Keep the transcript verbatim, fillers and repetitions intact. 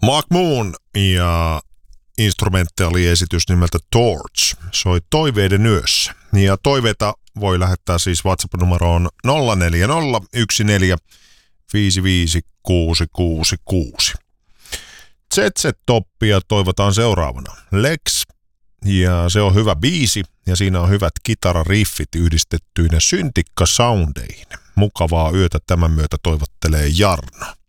Mark Moon ja instrumentaaliesitys nimeltä Torch soi Toiveiden yössä. Ja toiveita voi lähettää siis WhatsApp-numeroon nolla neljä nolla yksi neljä viisi viisi kuusi kuusi kuusi. Z Z-toppia toivotaan seuraavana. Lex, ja se on hyvä biisi, ja siinä on hyvät kitarariffit yhdistettyinä syntikkasoundeihin. Mukavaa yötä tämän myötä toivottelee Jarno.